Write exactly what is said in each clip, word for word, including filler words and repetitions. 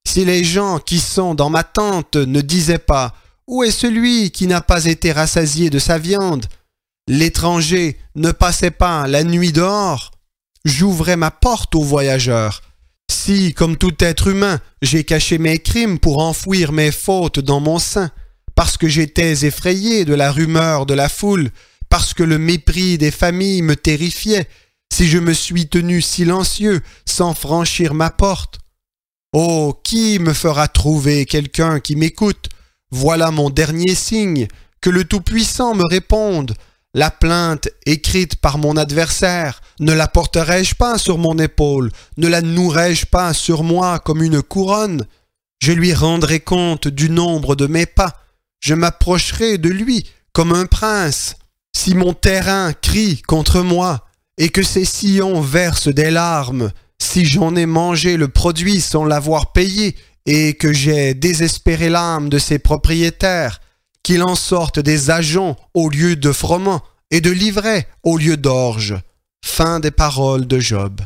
Si les gens qui sont dans ma tente ne disaient pas « Où est celui qui n'a pas été rassasié de sa viande ?» L'étranger ne passait pas la nuit dehors. J'ouvrais ma porte aux voyageurs. Si, comme tout être humain, j'ai caché mes crimes pour enfouir mes fautes dans mon sein, parce que j'étais effrayé de la rumeur de la foule, parce que le mépris des familles me terrifiait, si je me suis tenu silencieux sans franchir ma porte. Oh, qui me fera trouver quelqu'un qui m'écoute? Voilà mon dernier signe, que le Tout-Puissant me réponde. La plainte écrite par mon adversaire, ne la porterai-je pas sur mon épaule? Ne la nouerai-je pas sur moi comme une couronne? Je lui rendrai compte du nombre de mes pas. Je m'approcherai de lui comme un prince. Si mon terrain crie contre moi et que ses sillons versent des larmes, si j'en ai mangé le produit sans l'avoir payé et que j'ai désespéré l'âme de ses propriétaires, qu'il en sorte des ajoncs au lieu de froment et de livrets au lieu d'orge. Fin des paroles de Job.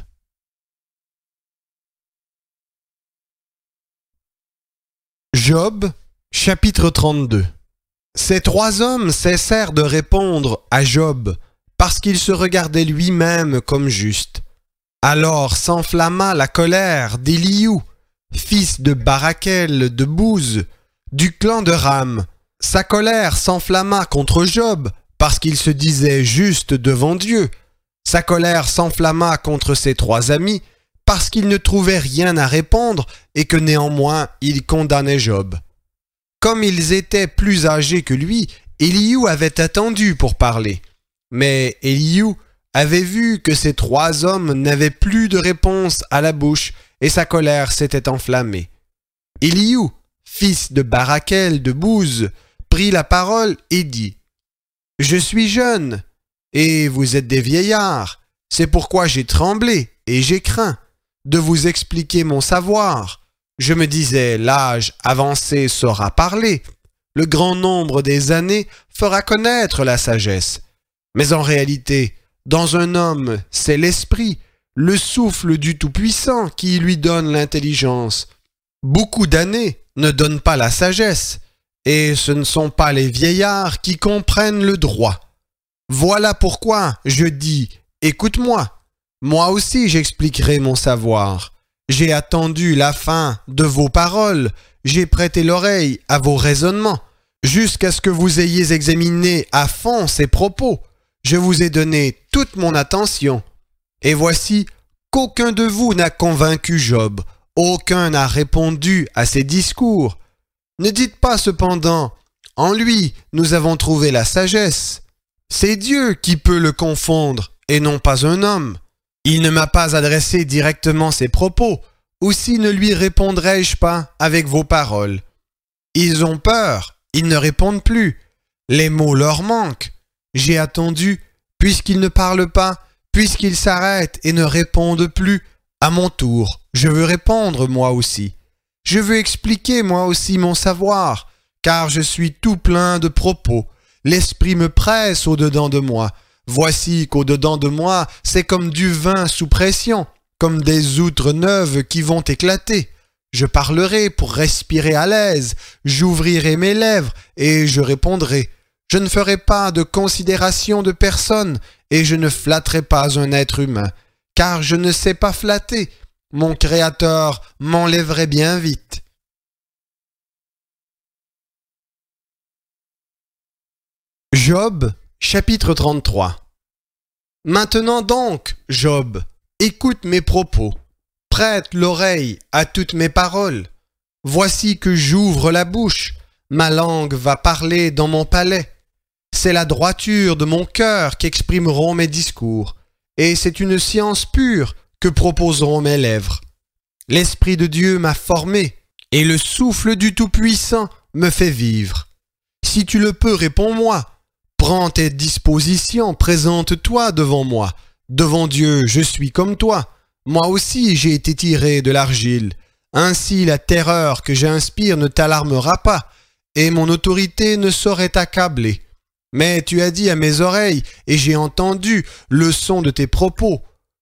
Job, chapitre trente-deux. Ces trois hommes cessèrent de répondre à Job parce qu'il se regardait lui-même comme juste. Alors s'enflamma la colère d'Éliou, fils de Barakel de Bouz, du clan de Ram. Sa colère s'enflamma contre Job parce qu'il se disait juste devant Dieu. Sa colère s'enflamma contre ses trois amis parce qu'ils ne trouvaient rien à répondre et que néanmoins ils condamnaient Job. Comme ils étaient plus âgés que lui, Éliou avait attendu pour parler. Mais Éliou avait vu que ces trois hommes n'avaient plus de réponse à la bouche et sa colère s'était enflammée. Éliou, fils de Barakel de Bouz, prit la parole et dit « Je suis jeune, et vous êtes des vieillards, c'est pourquoi j'ai tremblé et j'ai craint de vous expliquer mon savoir. Je me disais, l'âge avancé saura parler, le grand nombre des années fera connaître la sagesse. Mais en réalité, dans un homme, c'est l'esprit, le souffle du Tout-Puissant qui lui donne l'intelligence. Beaucoup d'années ne donnent pas la sagesse, et ce ne sont pas les vieillards qui comprennent le droit. Voilà pourquoi je dis, écoute-moi, moi aussi j'expliquerai mon savoir. J'ai attendu la fin de vos paroles, j'ai prêté l'oreille à vos raisonnements, jusqu'à ce que vous ayez examiné à fond ces propos. Je vous ai donné toute mon attention. Et voici qu'aucun de vous n'a convaincu Job, aucun n'a répondu à ses discours. Ne dites pas cependant, en lui nous avons trouvé la sagesse. C'est Dieu qui peut le confondre, et non pas un homme. Il ne m'a pas adressé directement ses propos, aussi ne lui répondrai-je pas avec vos paroles. Ils ont peur, ils ne répondent plus. Les mots leur manquent. J'ai attendu, puisqu'ils ne parlent pas, puisqu'ils s'arrêtent et ne répondent plus. À mon tour, je veux répondre moi aussi. Je veux expliquer moi aussi mon savoir, car je suis tout plein de propos. L'esprit me presse au-dedans de moi. Voici qu'au-dedans de moi, c'est comme du vin sous pression, comme des outres neuves qui vont éclater. Je parlerai pour respirer à l'aise, j'ouvrirai mes lèvres et je répondrai. Je ne ferai pas de considération de personne et je ne flatterai pas un être humain, car je ne sais pas flatter. Mon Créateur m'enlèverait bien vite. Job, chapitre trente-trois. Maintenant donc, Job, écoute mes propos, prête l'oreille à toutes mes paroles. Voici que j'ouvre la bouche, ma langue va parler dans mon palais. C'est la droiture de mon cœur qu'exprimeront mes discours, et c'est une science pure que proposeront mes lèvres. L'Esprit de Dieu m'a formé, et le souffle du Tout-Puissant me fait vivre. Si tu le peux, réponds-moi. Prends tes dispositions, présente-toi devant moi. Devant Dieu, je suis comme toi. Moi aussi, j'ai été tiré de l'argile. Ainsi, la terreur que j'inspire ne t'alarmera pas, et mon autorité ne saurait t'accabler. Mais tu as dit à mes oreilles, et j'ai entendu le son de tes propos.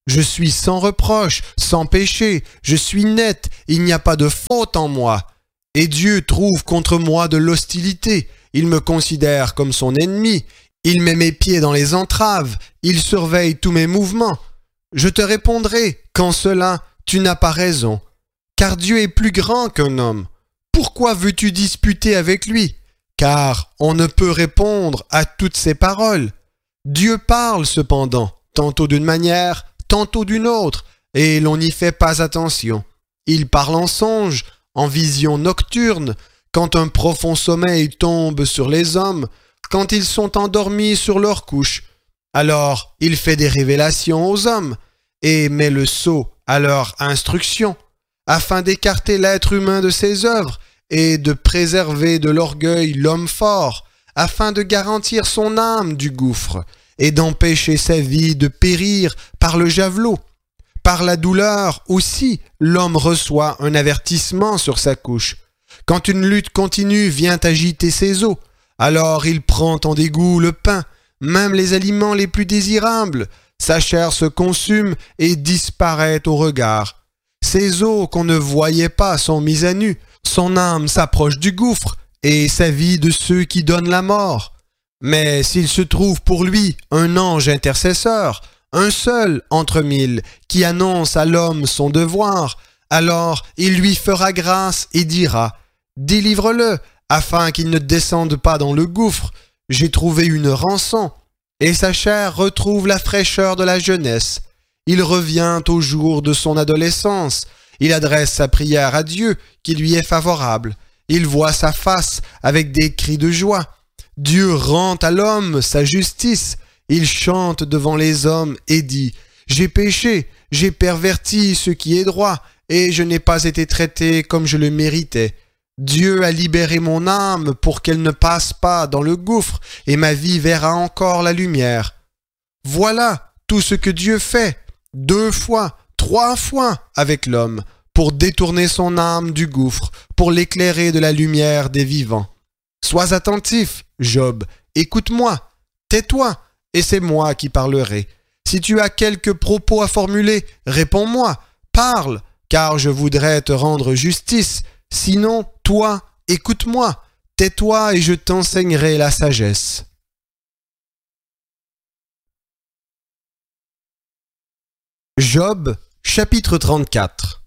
Je suis sans reproche, sans péché, je suis net, il n'y a pas de faute en moi. Et Dieu trouve contre moi de l'hostilité, il me considère comme son ennemi, il met mes pieds dans les entraves, il surveille tous mes mouvements. Je te répondrai qu'en cela, tu n'as pas raison, car Dieu est plus grand qu'un homme. Pourquoi veux-tu disputer avec lui? Car on ne peut répondre à toutes ses paroles. Dieu parle cependant, tantôt d'une manière, tantôt d'une autre, et l'on n'y fait pas attention. Il parle en songe, en vision nocturne, quand un profond sommeil tombe sur les hommes, quand ils sont endormis sur leur couche. Alors il fait des révélations aux hommes, et met le sceau à leur instruction, afin d'écarter l'être humain de ses œuvres, et de préserver de l'orgueil l'homme fort, afin de garantir son âme du gouffre, et d'empêcher sa vie de périr par le javelot. Par la douleur aussi, l'homme reçoit un avertissement sur sa couche. Quand une lutte continue vient agiter ses os, alors il prend en dégoût le pain, même les aliments les plus désirables. Sa chair se consume et disparaît au regard. Ses os qu'on ne voyait pas sont mis à nu, son âme s'approche du gouffre, et sa vie de ceux qui donnent la mort. Mais s'il se trouve pour lui un ange intercesseur, un seul entre mille, qui annonce à l'homme son devoir, alors il lui fera grâce et dira « Délivre-le, afin qu'il ne descende pas dans le gouffre, j'ai trouvé une rançon. » Et sa chair retrouve la fraîcheur de la jeunesse. Il revient au jour de son adolescence. Il adresse sa prière à Dieu, qui lui est favorable. Il voit sa face avec des cris de joie. Dieu rend à l'homme sa justice. Il chante devant les hommes et dit « J'ai péché, j'ai perverti ce qui est droit, et je n'ai pas été traité comme je le méritais. Dieu a libéré mon âme pour qu'elle ne passe pas dans le gouffre, et ma vie verra encore la lumière. Voilà tout ce que Dieu fait, deux fois, trois fois avec l'homme, pour détourner son âme du gouffre, pour l'éclairer de la lumière des vivants. Sois attentif, Job, écoute-moi, tais-toi, et c'est moi qui parlerai. Si tu as quelques propos à formuler, réponds-moi, parle, car je voudrais te rendre justice. Sinon, toi, écoute-moi, tais-toi et je t'enseignerai la sagesse. Job, chapitre trente-quatre.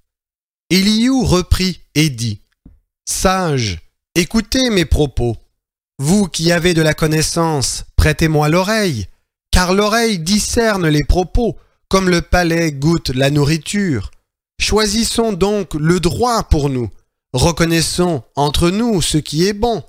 Élihu reprit et dit « Sages, écoutez mes propos. Vous qui avez de la connaissance, prêtez-moi l'oreille, car l'oreille discerne les propos, comme le palais goûte la nourriture. Choisissons donc le droit pour nous. Reconnaissons entre nous ce qui est bon.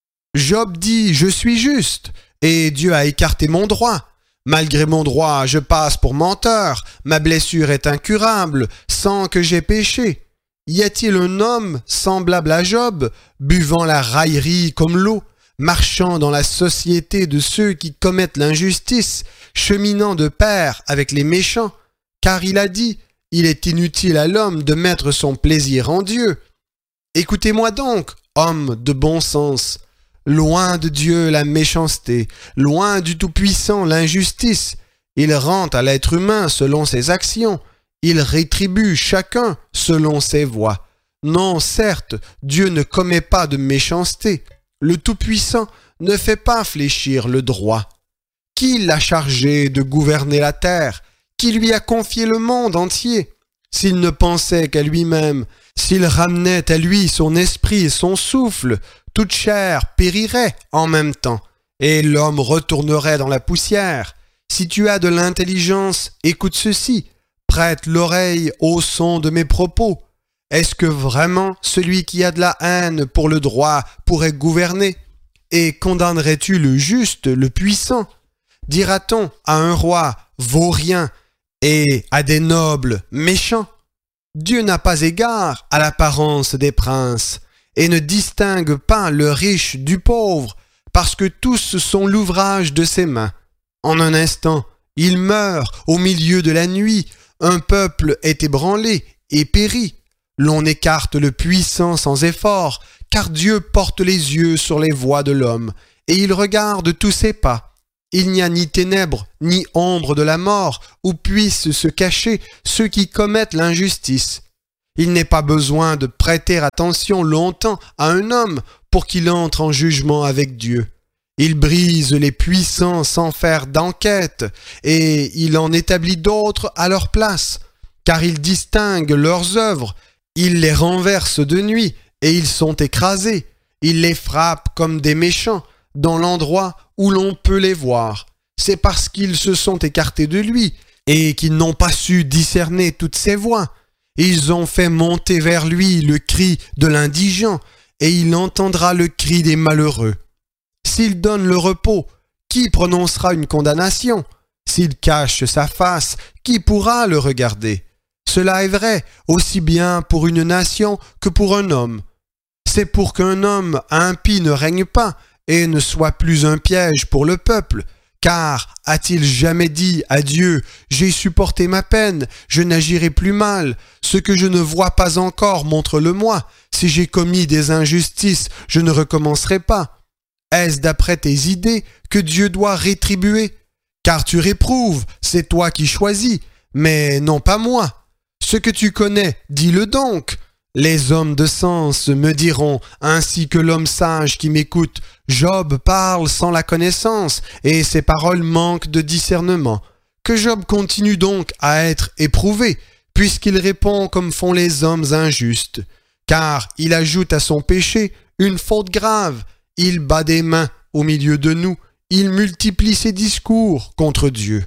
Job dit « Je suis juste, et Dieu a écarté mon droit. Malgré mon droit, je passe pour menteur. Ma blessure est incurable, sans que j'aie péché. Y a-t-il un homme semblable à Job, buvant la raillerie comme l'eau, marchant dans la société de ceux qui commettent l'injustice, cheminant de pair avec les méchants? Car il a dit « Il est inutile à l'homme de mettre son plaisir en Dieu. » Écoutez-moi donc, hommes de bon sens. Loin de Dieu la méchanceté, loin du Tout-Puissant l'injustice. Il rend à l'être humain selon ses actions. Il rétribue chacun selon ses voies. Non, certes, Dieu ne commet pas de méchanceté. Le Tout-Puissant ne fait pas fléchir le droit. Qui l'a chargé de gouverner la terre? Qui lui a confié le monde entier? S'il ne pensait qu'à lui-même, s'il ramenait à lui son esprit et son souffle, toute chair périrait en même temps, et l'homme retournerait dans la poussière. Si tu as de l'intelligence, écoute ceci, prête l'oreille au son de mes propos. Est-ce que vraiment celui qui a de la haine pour le droit pourrait gouverner? Et condamnerais-tu le juste, le puissant? Dira-t-on à un roi vaurien et à des nobles méchants? Dieu n'a pas égard à l'apparence des princes et ne distingue pas le riche du pauvre, parce que tous sont l'ouvrage de ses mains. En un instant, il meurt au milieu de la nuit, un peuple est ébranlé et périt. L'on écarte le puissant sans effort, car Dieu porte les yeux sur les voies de l'homme, et il regarde tous ses pas. Il n'y a ni ténèbres, ni ombre de la mort, où puissent se cacher ceux qui commettent l'injustice. Il n'est pas besoin de prêter attention longtemps à un homme pour qu'il entre en jugement avec Dieu. Il brise les puissants sans faire d'enquête, et il en établit d'autres à leur place, car il distingue leurs œuvres, il les renverse de nuit, et ils sont écrasés. Il les frappe comme des méchants, dans l'endroit où l'on peut les voir. C'est parce qu'ils se sont écartés de lui, et qu'ils n'ont pas su discerner toutes ses voies. Ils ont fait monter vers lui le cri de l'indigent, et il entendra le cri des malheureux. S'il donne le repos, qui prononcera une condamnation? S'il cache sa face, qui pourra le regarder? Cela est vrai, aussi bien pour une nation que pour un homme. C'est pour qu'un homme impie ne règne pas et ne soit plus un piège pour le peuple. Car a-t-il jamais dit à Dieu « J'ai supporté ma peine, je n'agirai plus mal. Ce que je ne vois pas encore, montre-le-moi. Si j'ai commis des injustices, je ne recommencerai pas. » Est-ce d'après tes idées que Dieu doit rétribuer? Car tu réprouves, c'est toi qui choisis, mais non pas moi. Ce que tu connais, dis-le donc. Les hommes de sens me diront, ainsi que l'homme sage qui m'écoute, Job parle sans la connaissance, et ses paroles manquent de discernement. Que Job continue donc à être éprouvé, puisqu'il répond comme font les hommes injustes. Car il ajoute à son péché une faute grave, il bat des mains au milieu de nous, il multiplie ses discours contre Dieu.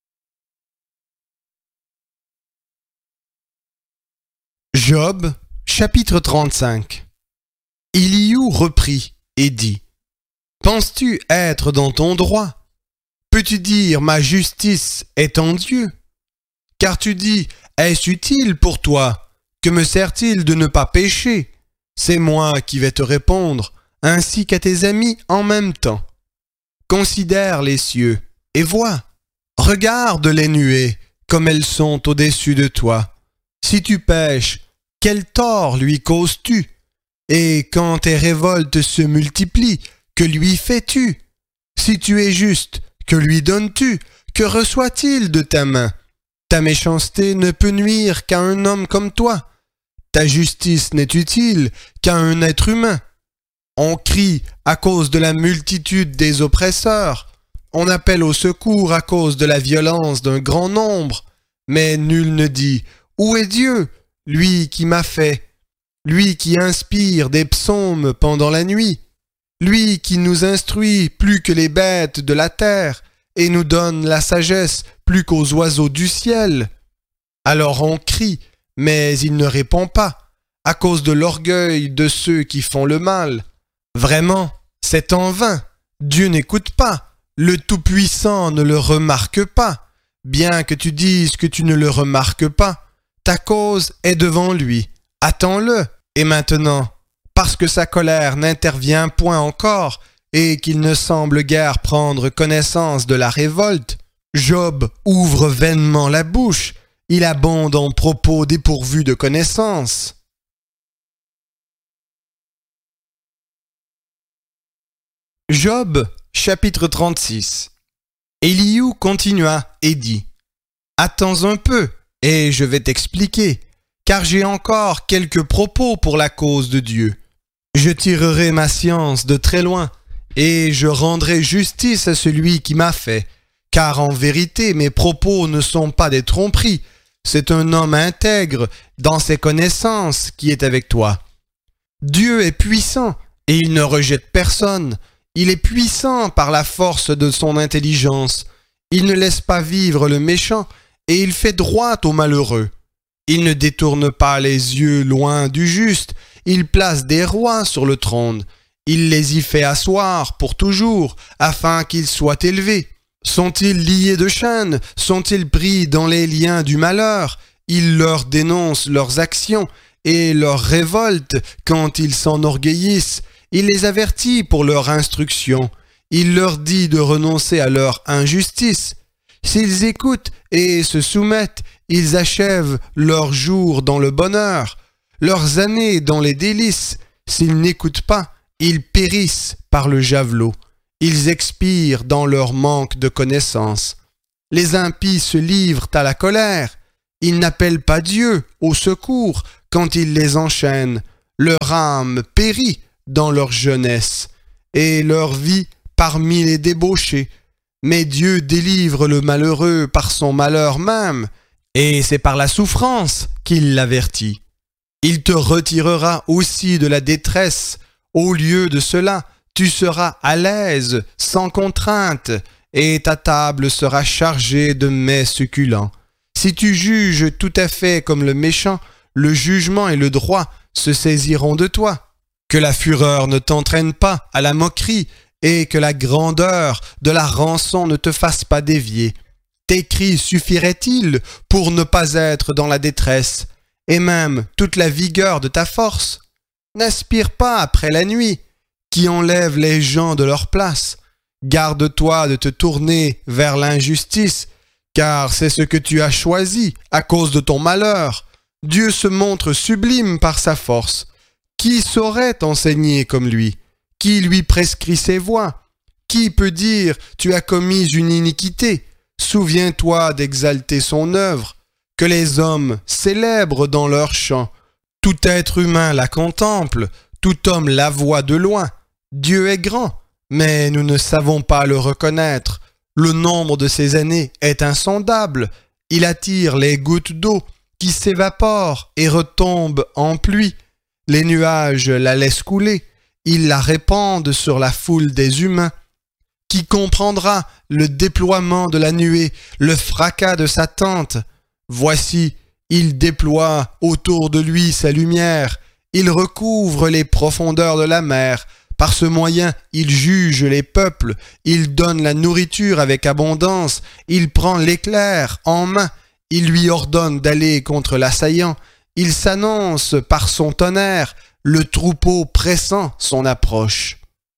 Job, chapitre trente-cinq. Élihu reprit et dit, « Penses-tu être dans ton droit? Peux-tu dire, ma justice est en Dieu? Car tu dis, est-ce utile pour toi? Que me sert-il de ne pas pécher? C'est moi qui vais te répondre, ainsi qu'à tes amis en même temps. Considère les cieux et vois, regarde les nuées comme elles sont au-dessus de toi. Si tu pèches, quel tort lui causes-tu? Et quand tes révoltes se multiplient, que lui fais-tu? Si tu es juste, que lui donnes-tu? Que reçoit-il de ta main? Ta méchanceté ne peut nuire qu'à un homme comme toi. Ta justice n'est utile qu'à un être humain. On crie à cause de la multitude des oppresseurs. On appelle au secours à cause de la violence d'un grand nombre. Mais nul ne dit « Où est Dieu, lui qui m'a fait, lui qui inspire des psaumes pendant la nuit, lui qui nous instruit plus que les bêtes de la terre et nous donne la sagesse plus qu'aux oiseaux du ciel ?» Alors on crie, mais il ne répond pas, à cause de l'orgueil de ceux qui font le mal. Vraiment, c'est en vain. Dieu n'écoute pas. Le Tout-Puissant ne le remarque pas. Bien que tu dises que tu ne le remarques pas, ta cause est devant lui. Attends-le. Et maintenant, parce que sa colère n'intervient point encore et qu'il ne semble guère prendre connaissance de la révolte, Job ouvre vainement la bouche. Il abonde en propos dépourvus de connaissance. Job, chapitre trente-six. Élihu continua et dit, « Attends un peu, et je vais t'expliquer, car j'ai encore quelques propos pour la cause de Dieu. Je tirerai ma science de très loin, et je rendrai justice à celui qui m'a fait, car en vérité mes propos ne sont pas des tromperies, c'est un homme intègre dans ses connaissances qui est avec toi. Dieu est puissant, et il ne rejette personne. Il est puissant par la force de son intelligence. Il ne laisse pas vivre le méchant et il fait droit aux malheureux. Il ne détourne pas les yeux loin du juste. Il place des rois sur le trône. Il les y fait asseoir pour toujours afin qu'ils soient élevés. Sont-ils liés de chaînes? Sont-ils pris dans les liens du malheur? Il leur dénonce leurs actions et leurs révoltes quand ils s'enorgueillissent. Il les avertit pour leur instruction. Il leur dit de renoncer à leur injustice. S'ils écoutent et se soumettent, ils achèvent leurs jours dans le bonheur, leurs années dans les délices. S'ils n'écoutent pas, ils périssent par le javelot. ils expirent dans leur manque de connaissance. Les impies se livrent à la colère, ils n'appellent pas Dieu au secours quand il les enchaîne. Leur âme périt dans leur jeunesse, et leur vie parmi les débauchés. Mais Dieu délivre le malheureux par son malheur même, et c'est par la souffrance qu'il l'avertit. Il te retirera aussi de la détresse. Au lieu de cela, tu seras à l'aise, sans contrainte, et ta table sera chargée de mets succulents. Si tu juges tout à fait comme le méchant, le jugement et le droit se saisiront de toi. Que la fureur ne t'entraîne pas à la moquerie, et que la grandeur de la rançon ne te fasse pas dévier. Tes cris suffiraient-ils pour ne pas être dans la détresse, et même toute la vigueur de ta force? N'aspire pas après la nuit, qui enlève les gens de leur place. Garde-toi de te tourner vers l'injustice, car c'est ce que tu as choisi à cause de ton malheur. Dieu se montre sublime par sa force. Qui saurait t'enseigner comme lui? Qui lui prescrit ses voies? Qui peut dire « Tu as commis une iniquité » ? Souviens-toi d'exalter son œuvre, que les hommes célèbrent dans leur chant. Tout être humain la contemple, tout homme la voit de loin. Dieu est grand, mais nous ne savons pas le reconnaître. Le nombre de ses années est insondable. Il attire les gouttes d'eau qui s'évaporent et retombent en pluie. Les nuages la laissent couler. Ils la répandent sur la foule des humains. Qui comprendra le déploiement de la nuée, le fracas de sa tente? Voici, il déploie autour de lui sa lumière, il recouvre les profondeurs de la mer. Par ce moyen, il juge les peuples, il donne la nourriture avec abondance, il prend l'éclair en main, il lui ordonne d'aller contre l'assaillant, il s'annonce par son tonnerre, le troupeau pressant son approche.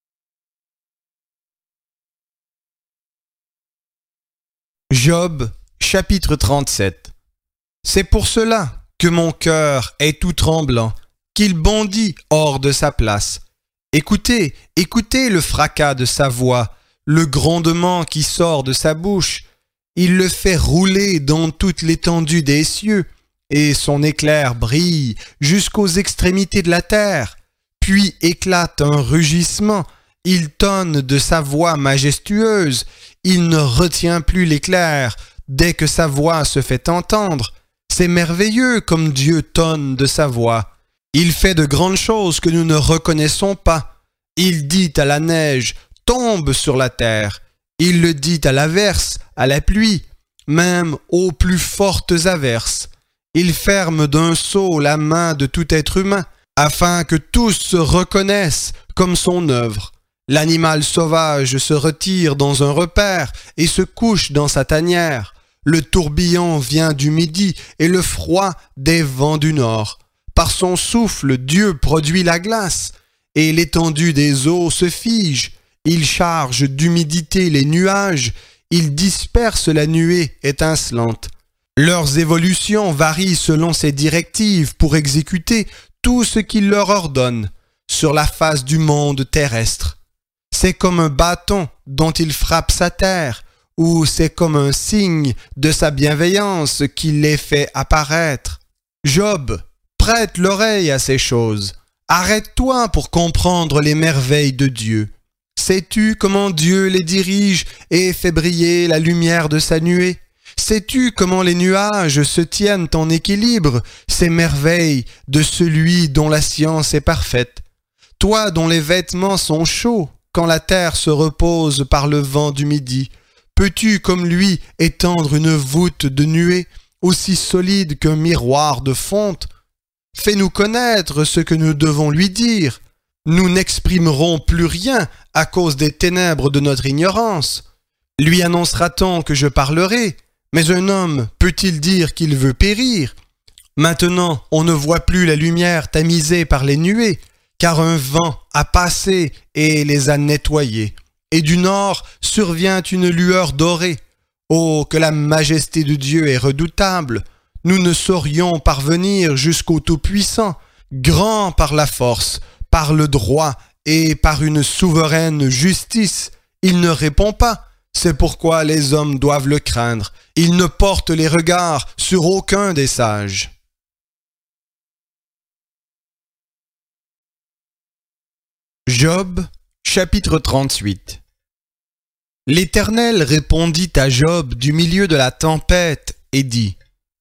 Job, chapitre trente-sept. C'est pour cela que mon cœur est tout tremblant, qu'il bondit hors de sa place. Écoutez, écoutez le fracas de sa voix, le grondement qui sort de sa bouche. Il le fait rouler dans toute l'étendue des cieux, et son éclair brille jusqu'aux extrémités de la terre. Puis éclate un rugissement, il tonne de sa voix majestueuse, il ne retient plus l'éclair dès que sa voix se fait entendre. C'est merveilleux comme Dieu tonne de sa voix. Il fait de grandes choses que nous ne reconnaissons pas. Il dit à la neige, tombe sur la terre. Il le dit à l'averse, à la pluie, même aux plus fortes averses. Il ferme d'un sceau la main de tout être humain, afin que tous se reconnaissent comme son œuvre. L'animal sauvage se retire dans un repaire et se couche dans sa tanière. Le tourbillon vient du midi et le froid des vents du nord. Par son souffle, Dieu produit la glace, et l'étendue des eaux se fige. Il charge d'humidité les nuages, il disperse la nuée étincelante. Leurs évolutions varient selon ses directives pour exécuter tout ce qu'il leur ordonne sur la face du monde terrestre. C'est comme un bâton dont il frappe sa terre, ou c'est comme un signe de sa bienveillance qu'il les fait apparaître. Job, prête l'oreille à ces choses. Arrête-toi pour comprendre les merveilles de Dieu. Sais-tu comment Dieu les dirige et fait briller la lumière de sa nuée? Sais-tu comment les nuages se tiennent en équilibre, ces merveilles de celui dont la science est parfaite? Toi dont les vêtements sont chauds, quand la terre se repose par le vent du midi, peux-tu, comme lui, étendre une voûte de nuée, aussi solide qu'un miroir de fonte? Fais-nous connaître ce que nous devons lui dire. Nous n'exprimerons plus rien à cause des ténèbres de notre ignorance. Lui annoncera-t-on que je parlerai? Mais un homme peut-il dire qu'il veut périr? Maintenant, on ne voit plus la lumière tamisée par les nuées, car un vent a passé et les a nettoyés. Et du nord survient une lueur dorée. Oh, que la majesté de Dieu est redoutable! Nous ne saurions parvenir jusqu'au Tout-Puissant, grand par la force, par le droit et par une souveraine justice. Il ne répond pas. C'est pourquoi les hommes doivent le craindre. Il ne porte les regards sur aucun des sages. Job, chapitre trente-huit. L'Éternel répondit à Job du milieu de la tempête et dit :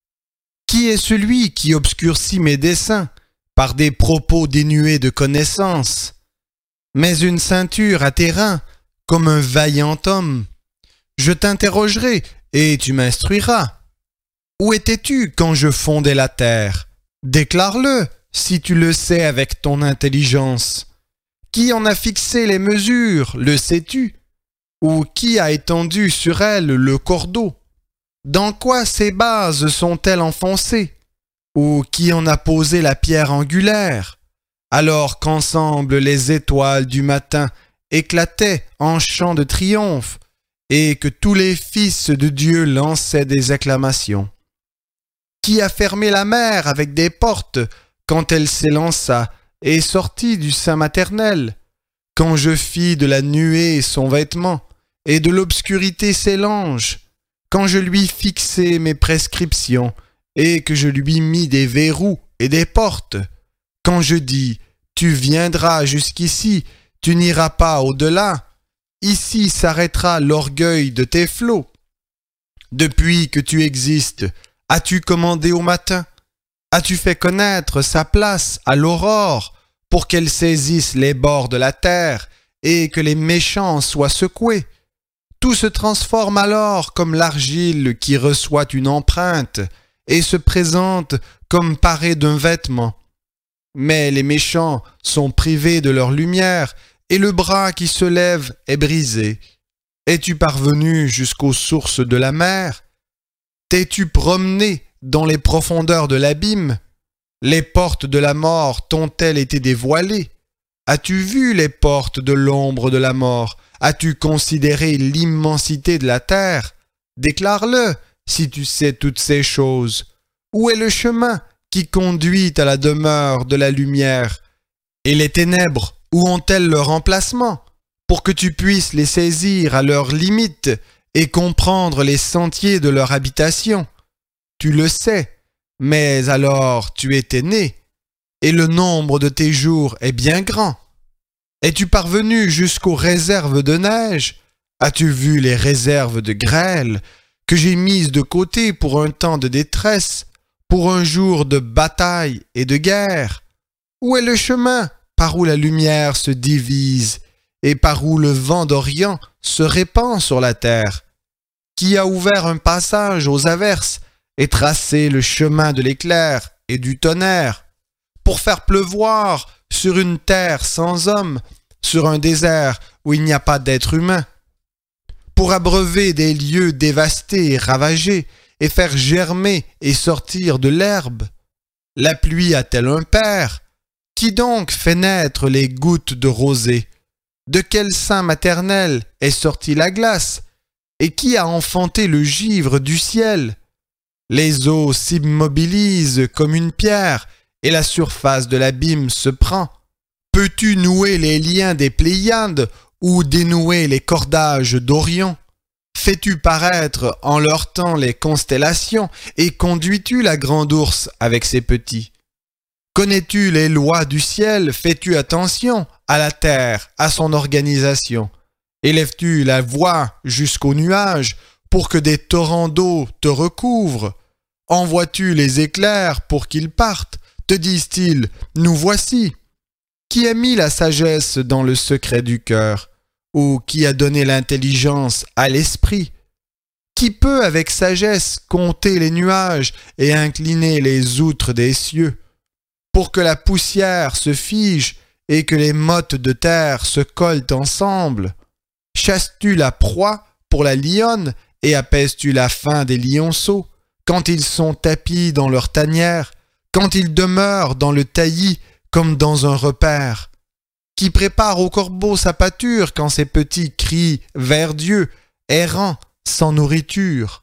Qui est celui qui obscurcit mes desseins par des propos dénués de connaissance ? Mets une ceinture à tes reins comme un vaillant homme. Je t'interrogerai et tu m'instruiras. Où étais-tu quand je fondais la terre ? Déclare-le si tu le sais avec ton intelligence. Qui en a fixé les mesures, le sais-tu ? Ou qui a étendu sur elle le cordeau ? Dans quoi ces bases sont-elles enfoncées ? Ou qui en a posé la pierre angulaire ? Alors qu'ensemble les étoiles du matin éclataient en chants de triomphe, et que tous les fils de Dieu lançaient des acclamations. Qui a fermé la mer avec des portes quand elle s'élança et sortit du sein maternel, quand je fis de la nuée son vêtement et de l'obscurité ses langes, quand je lui fixai mes prescriptions et que je lui mis des verrous et des portes, quand je dis « Tu viendras jusqu'ici, tu n'iras pas au-delà », ici s'arrêtera l'orgueil de tes flots. Depuis que tu existes, as-tu commandé au matin? As-tu fait connaître sa place à l'aurore pour qu'elle saisisse les bords de la terre et que les méchants soient secoués? Tout se transforme alors comme l'argile qui reçoit une empreinte et se présente comme parée d'un vêtement. Mais les méchants sont privés de leur lumière et le bras qui se lève est brisé. Es-tu parvenu jusqu'aux sources de la mer? T'es-tu promené dans les profondeurs de l'abîme? Les portes de la mort t'ont-elles été dévoilées? As-tu vu les portes de l'ombre de la mort? As-tu considéré l'immensité de la terre? Déclare-le, si tu sais toutes ces choses. Où est le chemin qui conduit à la demeure de la lumière? Et les ténèbres, où ont-elles leur emplacement? Pour que tu puisses les saisir à leurs limites et comprendre les sentiers de leur habitation. Tu le sais, mais alors tu étais né, et le nombre de tes jours est bien grand. Es-tu parvenu jusqu'aux réserves de neige? As-tu vu les réserves de grêle que j'ai mises de côté pour un temps de détresse, pour un jour de bataille et de guerre? Où est le chemin par où la lumière se divise et par où le vent d'Orient se répand sur la terre? Qui a ouvert un passage aux averses et tracé le chemin de l'éclair et du tonnerre, pour faire pleuvoir sur une terre sans homme, sur un désert où il n'y a pas d'être humain, pour abreuver des lieux dévastés et ravagés, et faire germer et sortir de l'herbe? La pluie a-t-elle un père? Qui donc fait naître les gouttes de rosée? De quel sein maternel est sortie la glace? Et qui a enfanté le givre du ciel? Les eaux s'immobilisent comme une pierre, et la surface de l'abîme se prend. Peux-tu nouer les liens des Pléiades ou dénouer les cordages d'Orion? Fais-tu paraître en leur temps les constellations et conduis-tu la grande ourse avec ses petits? Connais-tu les lois du ciel? Fais-tu attention à la terre, à son organisation? Élèves-tu la voix jusqu'aux nuages pour que des torrents d'eau te recouvrent? Envoies-tu les éclairs pour qu'ils partent? Te disent-ils, nous voici? Qui a mis la sagesse dans le secret du cœur? Ou qui a donné l'intelligence à l'esprit? Qui peut avec sagesse compter les nuages et incliner les outres des cieux, pour que la poussière se fige et que les mottes de terre se collent ensemble? Chasses-tu la proie pour la lionne et apaises-tu la faim des lionceaux, quand ils sont tapis dans leur tanière, quand ils demeurent dans le taillis comme dans un repaire? Qui prépare au corbeau sa pâture quand ses petits crient vers Dieu, errant sans nourriture?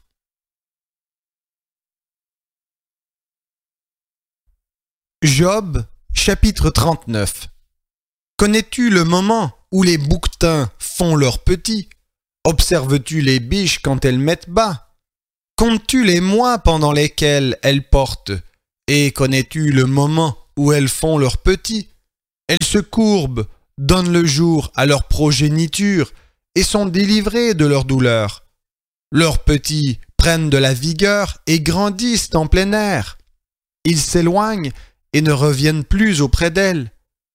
Job, chapitre trente-neuf. Connais-tu le moment où les bouquetins font leurs petits? Observes-tu les biches quand elles mettent bas? Comptes-tu les mois pendant lesquels elles portent? Et connais-tu le moment où elles font leurs petits? Elles se courbent, donnent le jour à leur progéniture et sont délivrées de leur douleur. Leurs petits prennent de la vigueur et grandissent en plein air. Ils s'éloignent et ne reviennent plus auprès d'elles.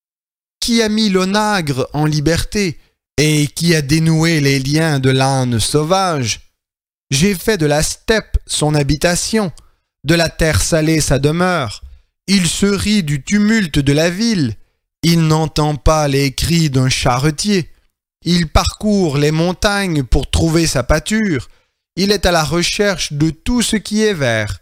Qui a mis l'onagre en liberté et qui a dénoué les liens de l'âne sauvage? J'ai fait de la steppe son habitation, de la terre salée sa demeure. Il se rit du tumulte de la ville. Il n'entend pas les cris d'un charretier. Il parcourt les montagnes pour trouver sa pâture. Il est à la recherche de tout ce qui est vert.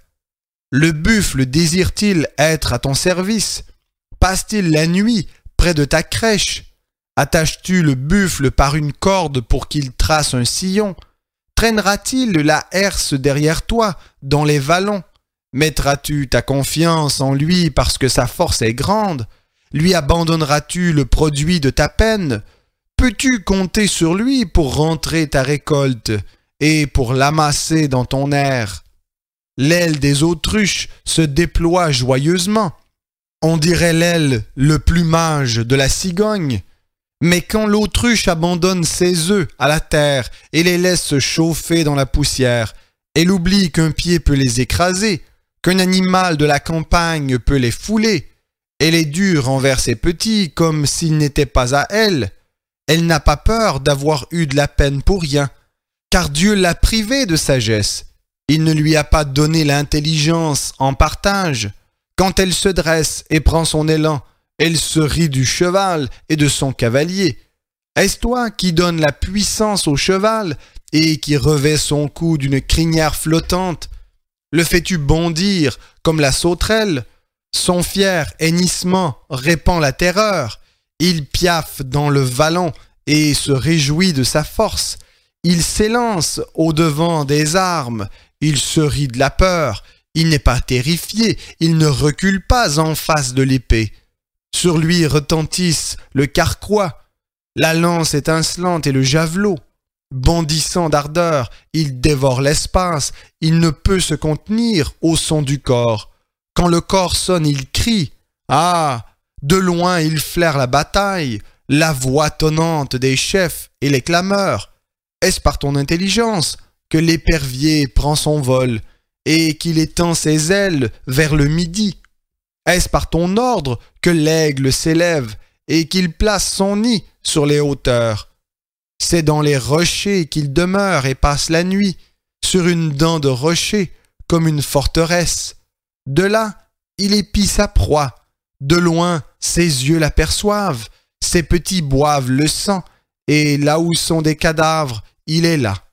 Le buffle désire-t-il être à ton service? Passe-t-il la nuit près de ta crèche? Attaches-tu le buffle par une corde pour qu'il trace un sillon? Traînera-t-il la herse derrière toi dans les vallons? Mettras-tu ta confiance en lui parce que sa force est grande? Lui abandonneras-tu le produit de ta peine? Peux-tu compter sur lui pour rentrer ta récolte et pour l'amasser dans ton air? L'aile des autruches se déploie joyeusement. On dirait l'aile, le plumage de la cigogne. Mais quand l'autruche abandonne ses œufs à la terre et les laisse se chauffer dans la poussière, elle oublie qu'un pied peut les écraser, qu'un animal de la campagne peut les fouler. Elle est dure envers ses petits comme s'ils n'étaient pas à elle. Elle n'a pas peur d'avoir eu de la peine pour rien, car Dieu l'a privée de sagesse. Il ne lui a pas donné l'intelligence en partage. Quand elle se dresse et prend son élan, elle se rit du cheval et de son cavalier. Est-ce toi qui donnes la puissance au cheval et qui revêt son cou d'une crinière flottante? Le fais-tu bondir comme la sauterelle? Son fier hennissement répand la terreur. Il piaffe dans le vallon et se réjouit de sa force. Il s'élance au-devant des armes. Il se rit de la peur. Il n'est pas terrifié. Il ne recule pas en face de l'épée. Sur lui retentissent le carquois, la lance étincelante et le javelot. Bondissant d'ardeur, il dévore l'espace. Il ne peut se contenir au son du corps. Quand le corps sonne, il crie. Ah! De loin, il flaire la bataille, la voix tonnante des chefs et les clameurs. Est-ce par ton intelligence que l'épervier prend son vol et qu'il étend ses ailes vers le midi? Est-ce par ton ordre que l'aigle s'élève et qu'il place son nid sur les hauteurs? C'est dans les rochers qu'il demeure et passe la nuit, sur une dent de rocher, comme une forteresse. De là, il épie sa proie. De loin, ses yeux l'aperçoivent, ses petits boivent le sang, et là où sont des cadavres, il est là.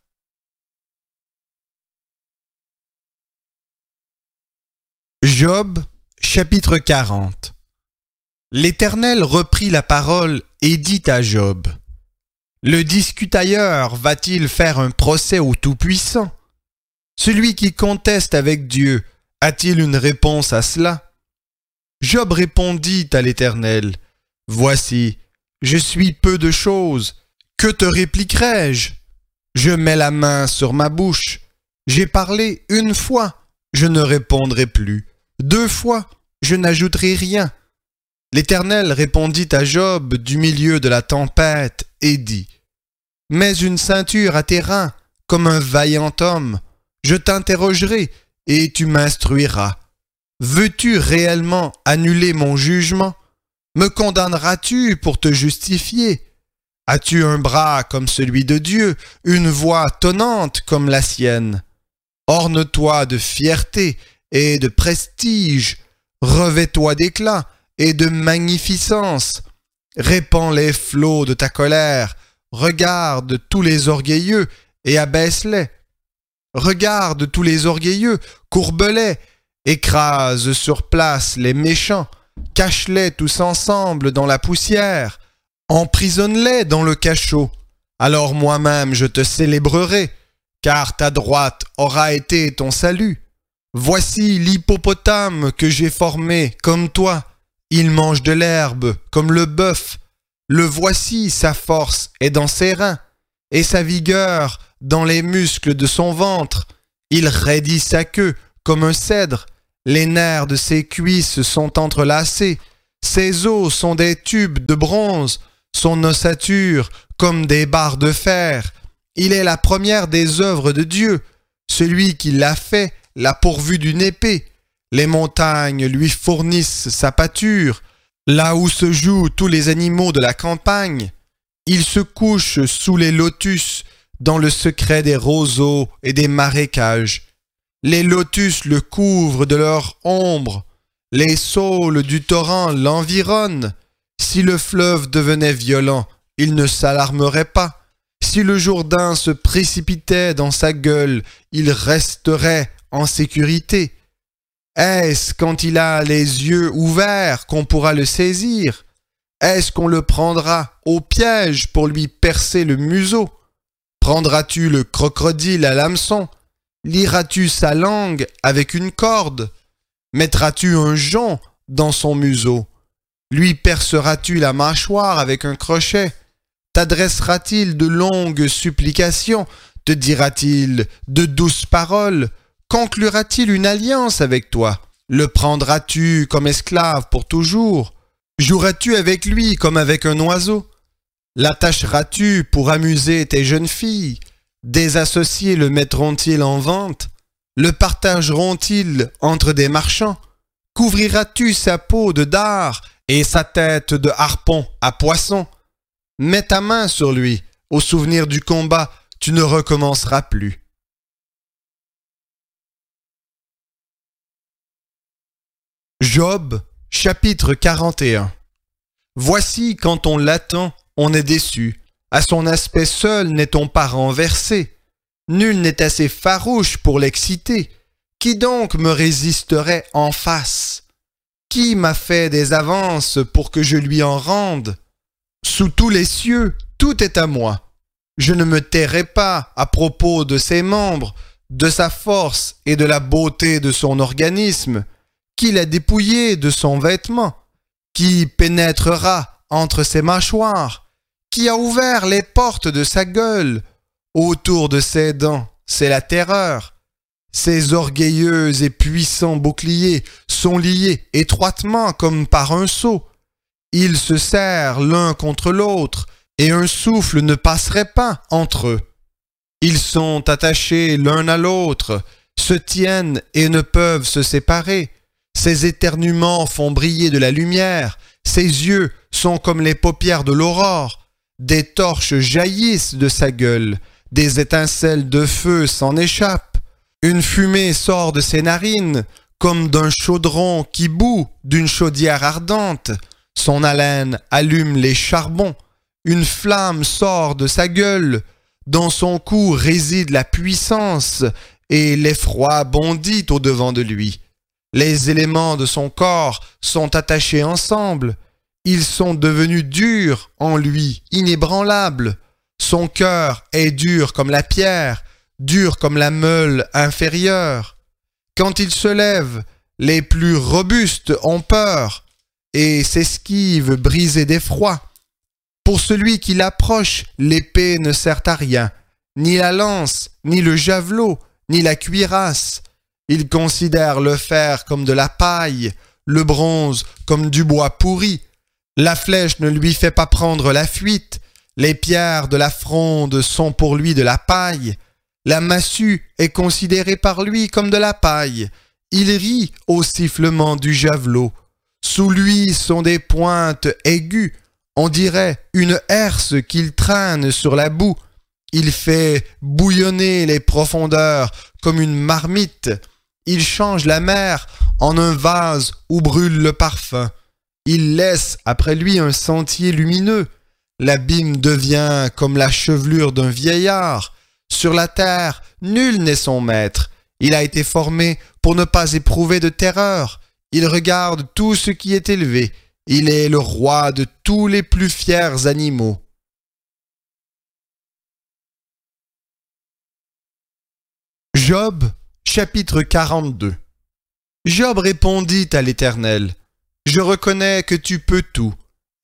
Job, chapitre quarante. L'Éternel reprit la parole et dit à Job: Le discutailleur va-t-il faire un procès au Tout-Puissant? Celui qui conteste avec Dieu a-t-il une réponse à cela? Job répondit à l'Éternel: Voici, je suis peu de choses. Que te répliquerai-je? Je mets la main sur ma bouche. J'ai parlé une fois, je ne répondrai plus. Deux fois, je n'ajouterai rien. L'Éternel répondit à Job du milieu de la tempête et dit: Mets une ceinture à tes reins, comme un vaillant homme. Je t'interrogerai et tu m'instruiras. Veux-tu réellement annuler mon jugement? Me condamneras-tu pour te justifier? As-tu un bras comme celui de Dieu, une voix tonnante comme la sienne? Orne-toi de fierté et de prestige, revêt-toi d'éclat et de magnificence. Répands les flots de ta colère, regarde tous les orgueilleux et abaisse-les. Regarde tous les orgueilleux, courbe-les, écrase sur place les méchants, cache-les tous ensemble dans la poussière, emprisonne-les dans le cachot. Alors moi-même je te célébrerai, car ta droite aura été ton salut. Voici l'hippopotame que j'ai formé comme toi. Il mange de l'herbe comme le bœuf. Le voici, sa force est dans ses reins, et sa vigueur dans les muscles de son ventre. Il raidit sa queue comme un cèdre, les nerfs de ses cuisses sont entrelacés, ses os sont des tubes de bronze, son ossature comme des barres de fer. Il est la première des œuvres de Dieu, celui qui l'a fait l'a pourvu d'une épée. Les montagnes lui fournissent sa pâture, là où se jouent tous les animaux de la campagne. Il se couche sous les lotus, dans le secret des roseaux et des marécages. Les lotus le couvrent de leur ombre, les saules du torrent l'environnent. Si le fleuve devenait violent, il ne s'alarmerait pas. Si le Jourdain se précipitait dans sa gueule, il resterait en sécurité. Est-ce quand il a les yeux ouverts qu'on pourra le saisir? Est-ce qu'on le prendra au piège pour lui percer le museau? Prendras-tu le crocodile à l'hameçon? Lieras-tu sa langue avec une corde? Mettras-tu un jonc dans son museau? Lui perceras-tu la mâchoire avec un crochet? T'adressera-t-il de longues supplications? Te dira-t-il de douces paroles? Conclura-t-il une alliance avec toi? Le prendras-tu comme esclave pour toujours? Joueras-tu avec lui comme avec un oiseau? L'attacheras-tu pour amuser tes jeunes filles? Des associés le mettront-ils en vente? Le partageront-ils entre des marchands? Couvriras-tu sa peau de dard et sa tête de harpon à poisson? Mets ta main sur lui, au souvenir du combat, tu ne recommenceras plus. Job, chapitre quarante et un. Voici quand on l'attend, on est déçu. À son aspect seul n'est-on pas renversé. Nul n'est assez farouche pour l'exciter. Qui donc me résisterait en face? Qui m'a fait des avances pour que je lui en rende? Sous tous les cieux, tout est à moi. Je ne me tairai pas à propos de ses membres, de sa force et de la beauté de son organisme. Qui l'a dépouillé de son vêtement? Qui pénétrera entre ses mâchoires? Qui a ouvert les portes de sa gueule? Autour de ses dents, c'est la terreur. Ses orgueilleux et puissants boucliers sont liés étroitement comme par un sceau. Ils se serrent l'un contre l'autre, et un souffle ne passerait pas entre eux. Ils sont attachés l'un à l'autre, se tiennent et ne peuvent se séparer. Ses éternuements font briller de la lumière, ses yeux sont comme les paupières de l'aurore. Des torches jaillissent de sa gueule, des étincelles de feu s'en échappent. Une fumée sort de ses narines, comme d'un chaudron qui bout d'une chaudière ardente. Son haleine allume les charbons. Une flamme sort de sa gueule. Dans son cou réside la puissance, et l'effroi bondit au-devant de lui. Les éléments de son corps sont attachés ensemble. Ils sont devenus durs en lui, inébranlables. Son cœur est dur comme la pierre, dur comme la meule inférieure. Quand il se lève, les plus robustes ont peur et s'esquivent brisés d'effroi. Pour celui qui l'approche, l'épée ne sert à rien, ni la lance, ni le javelot, ni la cuirasse. Il considère le fer comme de la paille, le bronze comme du bois pourri. La flèche ne lui fait pas prendre la fuite. Les pierres de la fronde sont pour lui de la paille. La massue est considérée par lui comme de la paille. Il rit au sifflement du javelot. Sous lui sont des pointes aiguës. On dirait une herse qu'il traîne sur la boue. Il fait bouillonner les profondeurs comme une marmite. Il change la mer en un vase où brûle le parfum. Il laisse après lui un sentier lumineux. L'abîme devient comme la chevelure d'un vieillard. Sur la terre, nul n'est son maître. Il a été formé pour ne pas éprouver de terreur. Il regarde tout ce qui est élevé. Il est le roi de tous les plus fiers animaux. Job, chapitre quarante-deux. Job répondit à l'Éternel: Je reconnais que tu peux tout,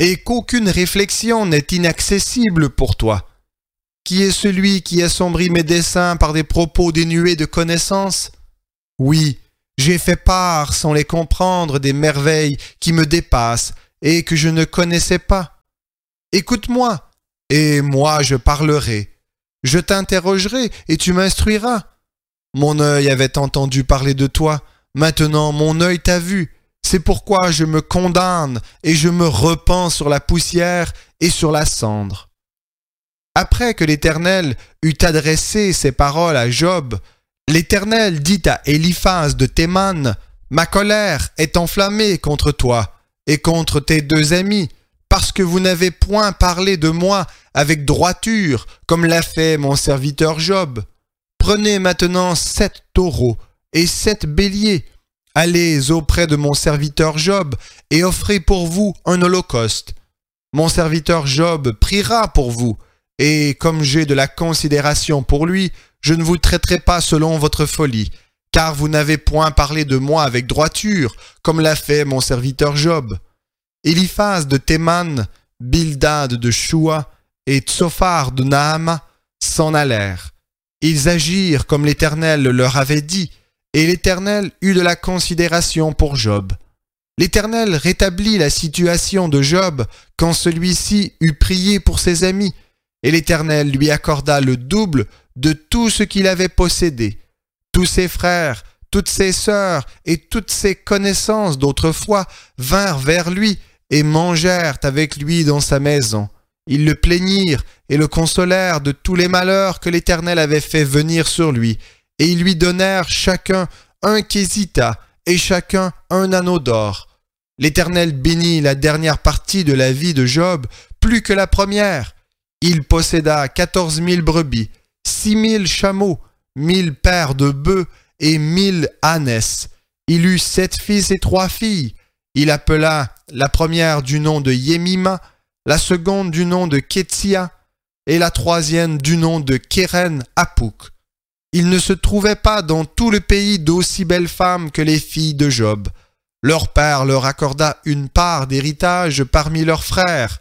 et qu'aucune réflexion n'est inaccessible pour toi. Qui est celui qui assombrit mes desseins par des propos dénués de connaissance? Oui, j'ai fait part, sans les comprendre, des merveilles qui me dépassent et que je ne connaissais pas. Écoute-moi, et moi je parlerai. Je t'interrogerai et tu m'instruiras. Mon œil avait entendu parler de toi, maintenant mon œil t'a vu. C'est pourquoi je me condamne et je me repens sur la poussière et sur la cendre. Après que l'Éternel eut adressé ces paroles à Job, l'Éternel dit à Éliphaz de Théman, « Ma colère est enflammée contre toi et contre tes deux amis, parce que vous n'avez point parlé de moi avec droiture, comme l'a fait mon serviteur Job. Prenez maintenant sept taureaux et sept béliers. Allez auprès de mon serviteur Job et offrez pour vous un holocauste. Mon serviteur Job priera pour vous, et comme j'ai de la considération pour lui, je ne vous traiterai pas selon votre folie, car vous n'avez point parlé de moi avec droiture, comme l'a fait mon serviteur Job. » Éliphaz de Théman, Bildad de Shua et Tsophar de Naama s'en allèrent. Ils agirent comme l'Éternel leur avait dit, et l'Éternel eut de la considération pour Job. L'Éternel rétablit la situation de Job quand celui-ci eut prié pour ses amis, et l'Éternel lui accorda le double de tout ce qu'il avait possédé. Tous ses frères, toutes ses sœurs et toutes ses connaissances d'autrefois vinrent vers lui et mangèrent avec lui dans sa maison. Ils le plaignirent et le consolèrent de tous les malheurs que l'Éternel avait fait venir sur lui, et ils lui donnèrent chacun un késita et chacun un anneau d'or. L'Éternel bénit la dernière partie de la vie de Job plus que la première. Il posséda quatorze mille brebis, six mille chameaux, mille paires de bœufs et mille ânesses. Il eut sept fils et trois filles. Il appela la première du nom de Yémima, la seconde du nom de Kétsia et la troisième du nom de Kéren Hapouk. Il ne se trouvait pas dans tout le pays d'aussi belles femmes que les filles de Job. Leur père leur accorda une part d'héritage parmi leurs frères.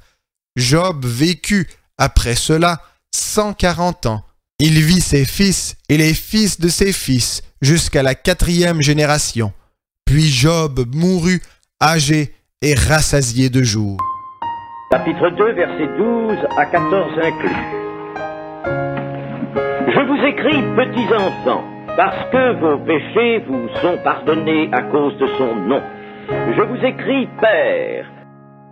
Job vécut, après cela, cent quarante ans. Il vit ses fils et les fils de ses fils jusqu'à la quatrième génération. Puis Job mourut, âgé et rassasié de jours. Chapitre deux, versets douze à quatorze inclus. Je vous écris, petits enfants, parce que vos péchés vous sont pardonnés à cause de son nom. Je vous écris, pères,